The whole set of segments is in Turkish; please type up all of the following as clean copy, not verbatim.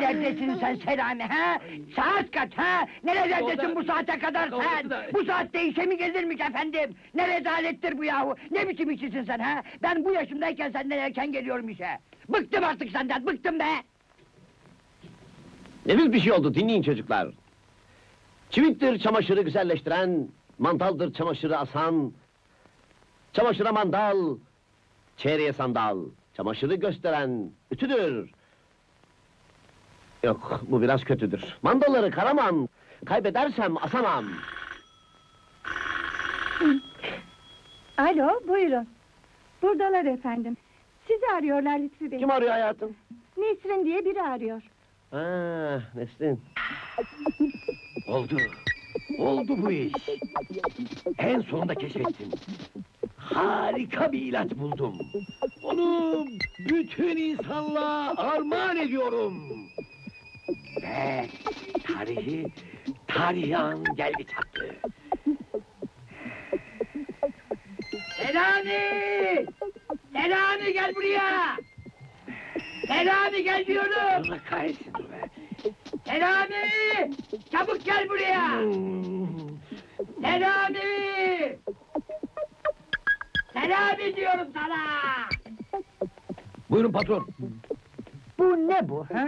Nerelerdesin sen Selami ha? Saat kaç ha? Nerelerdesin bu saate kadar sen? Bu saatte işe mi gelirmiş efendim? Ne rezalettir bu yahu? Ne biçim işçisin sen ha? Ben bu yaşımdayken senden erken geliyorum işe. Bıktım artık senden, bıktım be! Nefis bir şey oldu, dinleyin çocuklar. Çivittir çamaşırı güzelleştiren, mandaldır çamaşırı asan, çamaşıra mandal, çeyreğe sandal, çamaşırı gösteren ütüdür. Yok, bu biraz kötüdür. Mandalları karamam, kaybedersem asamam. Alo, buyurun. Buradalar efendim. Sizi arıyorlar Lütfü Bey. Kim arıyor hayatım? Nesrin diye biri arıyor. Ha, Nesrin. Oldu. Oldu bu iş. En sonunda keşfettim. Harika bir ilaç buldum. Onu bütün insanlığa armağan ediyorum. Ve tarihi an geldi çattı. Selami! Selami gel buraya! Selami gel diyorum! Allah kahretsin dur be. Selami! Çabuk gel buraya! Selami! Selami diyorum sana! Buyurun patron. Bu ne bu ha?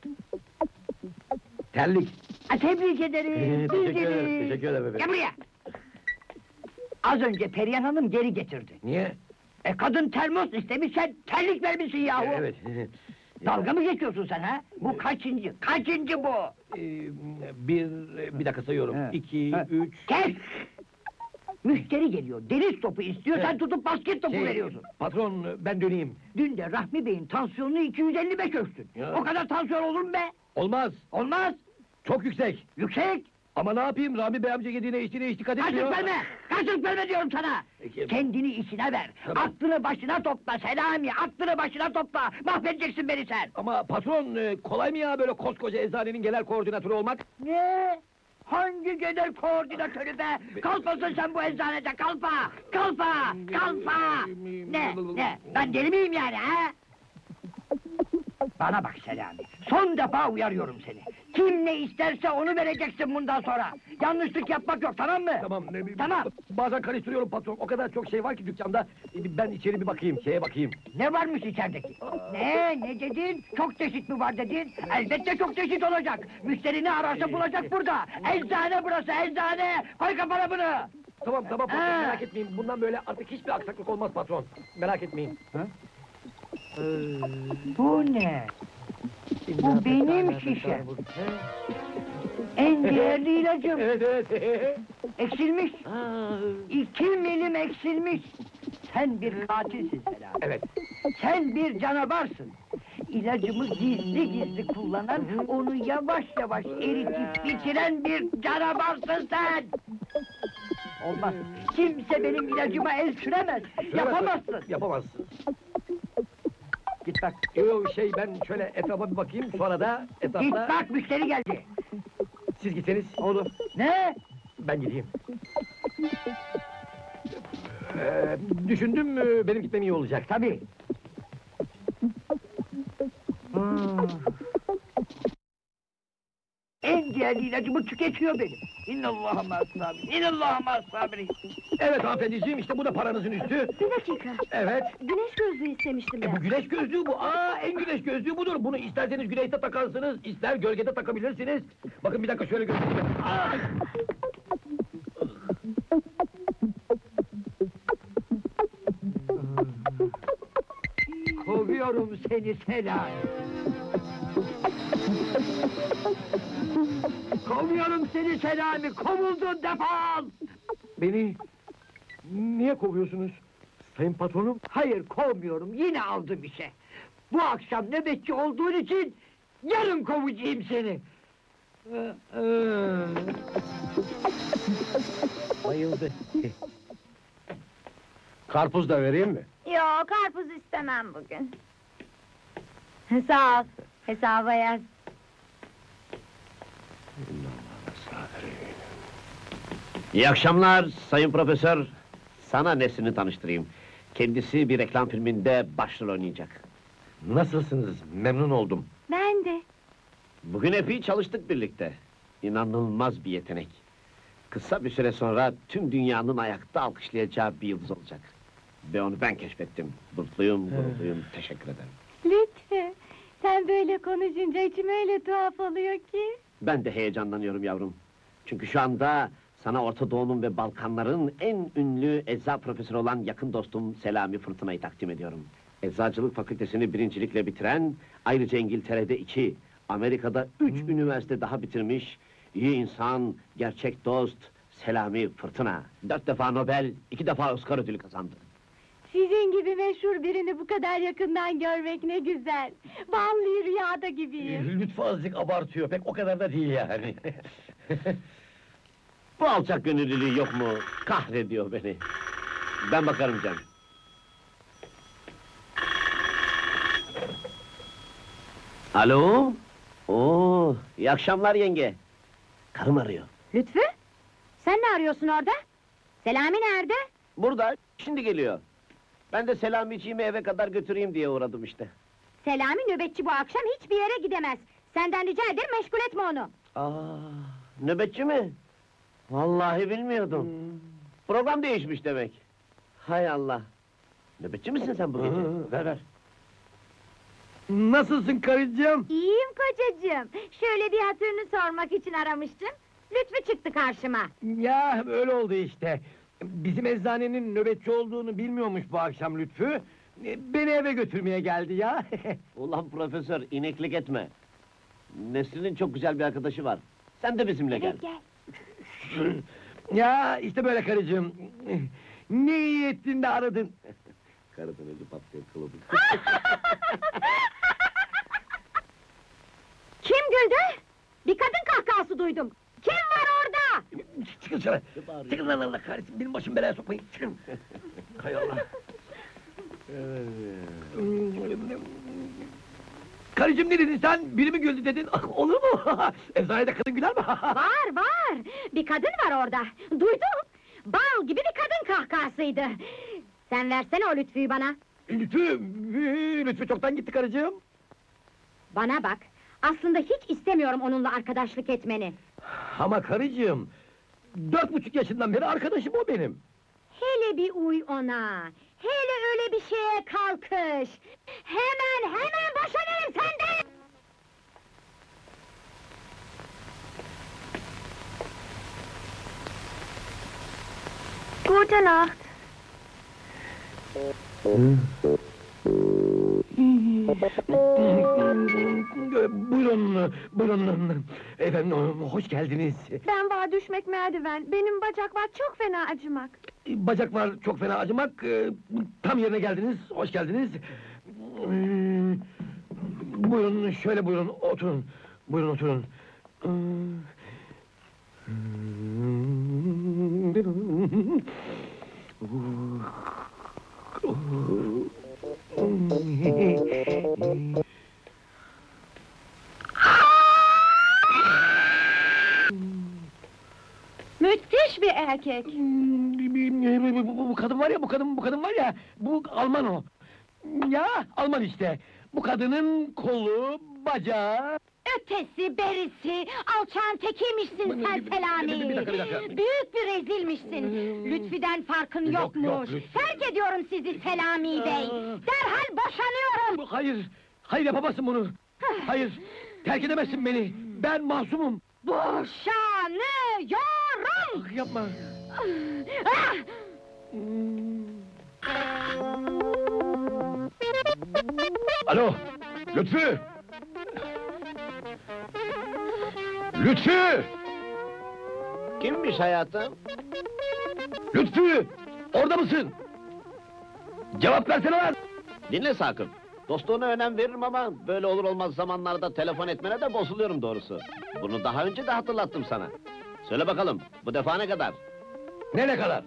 Terlik. Tebrik ederim! Teşekkür ederim, teşekkür ederim efendim. Gel buraya! Az önce Perihan Hanım geri getirdi. Niye? Kadın termos istemiş, sen terlik vermişsin yahu! Evet. Dalga mı geçiyorsun sen ha? Bu kaçıncı? Kaçıncı bu? Bir dakika sayıyorum. He. 2, He. 3... Kes! Müşteri geliyor, deniz topu istiyor, Evet. sen tutup basket topu veriyorsun. Patron, ben döneyim. Dün de Rahmi Bey'in tansiyonunu 255 ölçtün. Ya. O kadar tansiyon olur mu be? Olmaz, Olmaz! çok yüksek. Yüksek! Ama ne yapayım, Rami Bey amca yediğine içtiğine hiç dikkat etmiyor. Kaçık verme! Kaçık verme diyorum sana! Peki. Kendini işine ver! Tamam. Aklını başına topla Selami, aklını başına topla! Mahvedeceksin beni sen! Ama patron, kolay mı ya böyle koskoca eczanenin genel koordinatörü olmak? Ne? Hangi genel koordinatörü be? Kalpasın sen bu eczanede, kalpa! Kalpa! Kalpa! Ne? Ben deli miyim yani ha? Bana bak Selami, son defa uyarıyorum seni. Kim ne isterse onu vereceksin bundan sonra. Yanlışlık yapmak yok, tamam mı? Tamam. Tamam. Bazen karıştırıyorum patron, o kadar çok şey var ki dükkanda. Ben içeri bir bakayım, şeye bakayım. Ne varmış içerideki? Ne dedin? Çok çeşit mi var dedin? Elbette çok çeşit olacak. Müşterini ararsa bulacak burada. Eczane burası, eczane! Koy kafana bunu! Tamam patron, Ha. merak etmeyin. Bundan böyle artık hiçbir aksaklık olmaz patron. Merak etmeyin. Bu ne? Bu benim şişem. En değerli ilacım. Evet. Eksilmiş. 2 milim eksilmiş. Sen bir katilsin Selami. Evet. Sen bir canabarsın. İlacımı gizli gizli kullanan, onu yavaş yavaş eritip bitiren bir canabarsın sen! Olmaz. Kimse benim ilacıma el süremez. Yapamazsın. Yapamazsın. Git bak. Yok ben şöyle etrafa bir bakayım, sonra da Git etrafta... bak, müşteri geldi. Siz gitseniz. Olur. Ne? Ben gideyim. Düşündüm, benim gitmem iyi olacak. Tabii. En değerli ilacımı tüketiyor benim. İnnallâhe mâs-sabirîn, İnnallâhe mâs-sabirîn. Evet hanımefendiciğim, işte bu da paranızın üstü. Bir dakika. Evet. Güneş gözlüğü istemiştim ben. Bu güneş gözlüğü bu. En güneş gözlüğü budur. Bunu isterseniz güneşte takarsınız, ister gölgede takabilirsiniz. Bakın bir dakika şöyle göstereyim. Kovuyorum seni Selami. Kovuyorum seni Selami, kovuldun, defol! Beni niye kovuyorsunuz sayın patronum? Hayır, kovmuyorum, yine aldım işe. Bu akşam nöbetçi olduğun için yarın kovacağım seni. Bayıldı. Karpuz da vereyim mi? Yok, karpuz istemem bugün. Sağ ol, hesaba yaz. İyi akşamlar sayın profesör. Sana Nesrin'i tanıştırayım. Kendisi bir reklam filminde başrol oynayacak. Nasılsınız? Memnun oldum. Ben de. Bugün epey çalıştık birlikte. İnanılmaz bir yetenek. Kısa bir süre sonra tüm dünyanın ayakta alkışlayacağı bir yıldız olacak. Ve onu ben keşfettim. Mutluyum, gururluyum, teşekkür ederim. Lütfü, sen böyle konuşunca içim öyle tuhaf oluyor ki. Ben de heyecanlanıyorum yavrum. Çünkü şu anda sana Orta Doğu'nun ve Balkanların en ünlü ecza profesörü olan yakın dostum Selami Fırtına'yı takdim ediyorum. Eczacılık fakültesini birincilikle bitiren, ayrıca İngiltere'de 2, Amerika'da 3 üniversite daha bitirmiş, iyi insan, gerçek dost, Selami Fırtına. 4 defa Nobel, 2 defa Oscar ödülü kazandı. Sizin gibi meşhur birini bu kadar yakından görmek ne güzel. Vallahi rüyada gibiyim. Lütfü azıcık abartıyor, pek o kadar da değil yani. Bu alçak gönüllülüğü yok mu? Kahrediyor beni. Ben bakarım canım. Alo? Oo, iyi akşamlar yenge. Karım arıyor. Lütfü, sen ne arıyorsun orada? Selami nerede? Burada, şimdi geliyor. Ben de Selamiciğimi eve kadar götüreyim diye uğradım işte. Selami nöbetçi bu akşam hiçbir yere gidemez. Senden rica ederim meşgul etme onu. Nöbetçi mi? Vallahi bilmiyordum. Program değişmiş demek. Hay Allah. Nöbetçi misin sen bu gece? Ver ver. Nasılsın karıcığım? İyiyim kocacığım. Şöyle bir hatırını sormak için aramıştım. Lütfü çıktı karşıma. Ya öyle oldu işte. Bizim eczanenin nöbetçi olduğunu bilmiyormuş bu akşam Lütfü. Beni eve götürmeye geldi ya. Ulan profesör, ineklik etme. Nesrin'in çok güzel bir arkadaşı var. Sen de bizimle gel. Evet gel. Ya işte böyle karıcığım. Ne iyi ettin de aradın. Karıdan öldü patlıyor kılıbık. Kim güldü? Bir kadın kahkahası duydum. Kim var orada? Çıkın dışarı. Ne bağırıyorsun? Çıkın lan Allah kahretsin. Benim başım belaya sokmayın. Çıkın. Hay Allah. Karıcığım ne dedin sen? Biri mi güldü dedin? Ah, olur mu? Eczanede kadın güler mi? Var. Bir kadın var orada. Duydum. Bal gibi bir kadın kahkahasıydı. Sen versene o Lütfü'yü bana. Lütfü çoktan gitti karıcığım. Bana bak. Aslında hiç istemiyorum onunla arkadaşlık etmeni. Ama karıcığım, 4,5 yaşından beri arkadaşım o benim. Hele bir uy ona. Hele öyle bir şeye kalkış. Hemen boşanırım senden! Gute Nacht. Buyurun. Efendim, hoş geldiniz. Ben var düşmek merdiven. Benim bacak var çok fena acımak. Bacak var, çok fena acımak. Tam yerine geldiniz, hoş geldiniz. Buyurun, şöyle buyurun, oturun. Buyurun, oturun. Müthiş bir erkek. Bu kadın var ya, bu kadın var ya, bu Alman o. Ya, Alman işte. Bu kadının kolu, bacağı... Ötesi, berisi, alçağın tekiymişsin sen Selami! Bir dakika. Büyük bir rezilmişsin! Lütfü'den farkın Yok, yokmuş! yok, Lütfü. Terk ediyorum sizi Selami Bey! Derhal boşanıyorum! Hayır yapamazsın bunu! Hayır, terk edemezsin beni! Ben masumum! Boşanıyorum! Yapma! Ah! Alo, Lütfü! Lütfü! Kimmiş hayatım? Lütfü! Orada mısın? Cevap versene lan! Dinle Sakıp. Dostluğuna önem veririm ama böyle olur olmaz zamanlarda telefon etmene de bozuluyorum doğrusu. Bunu daha önce de hatırlattım sana. Söyle bakalım, bu defa ne kadar? Ne kadar?